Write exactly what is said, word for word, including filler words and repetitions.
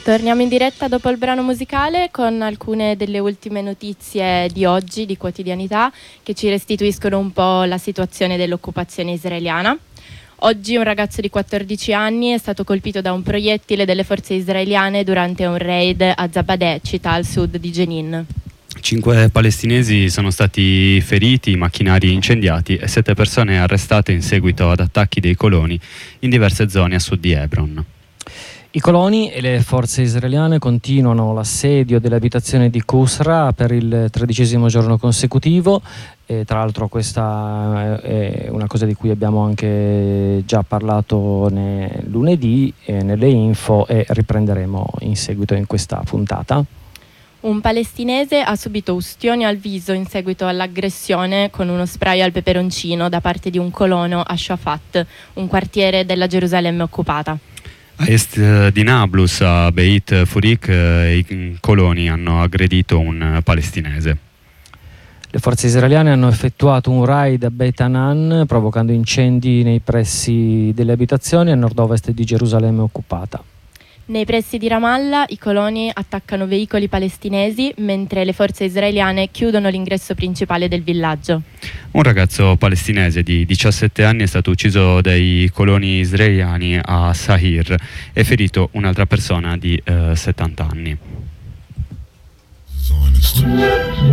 Torniamo in diretta dopo il brano musicale con alcune delle ultime notizie di oggi, di quotidianità, che ci restituiscono un po' la situazione dell'occupazione israeliana. Oggi un ragazzo di quattordici anni è stato colpito da un proiettile delle forze israeliane durante un raid a Zabadeh, città al sud di Jenin. Cinque palestinesi sono stati feriti, macchinari incendiati e sette persone arrestate in seguito ad attacchi dei coloni in diverse zone a sud di Hebron. I coloni e le forze israeliane continuano l'assedio delle abitazioni di Qusra per il tredicesimo giorno consecutivo. E tra l'altro questa è una cosa di cui abbiamo anche già parlato lunedì eh, nelle info e riprenderemo in seguito in questa puntata. Un palestinese ha subito ustioni al viso in seguito all'aggressione con uno spray al peperoncino da parte di un colono a Shafat, un quartiere della Gerusalemme occupata. A est di Nablus, a Beit Furik, i coloni hanno aggredito un palestinese. Le forze israeliane hanno effettuato un raid a Beit Hanan, provocando incendi nei pressi delle abitazioni a nord-ovest di Gerusalemme occupata. Nei pressi di Ramallah i coloni attaccano veicoli palestinesi mentre le forze israeliane chiudono l'ingresso principale del villaggio. Un ragazzo palestinese di diciassette anni è stato ucciso dai coloni israeliani a Sahir e ferito un'altra persona di eh, settanta anni.